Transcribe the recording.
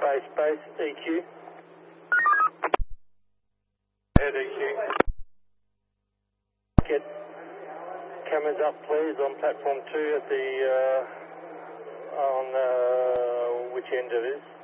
Space, EQ. Head EQ. Get cameras up, please, on platform 2 at the, on which end it is.